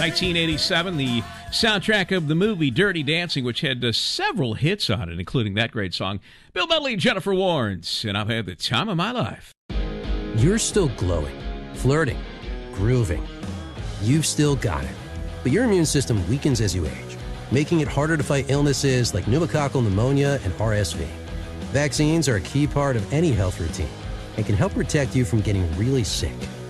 1987, the soundtrack of the movie Dirty Dancing, which had several hits on it, including that great song, Bill Medley and Jennifer Warnes, and I've had the time of my life. You're still glowing, flirting, grooving. You've still got it. But your immune system weakens as you age, making it harder to fight illnesses like pneumococcal pneumonia and RSV. Vaccines are a key part of any health routine and can help protect you from getting really sick.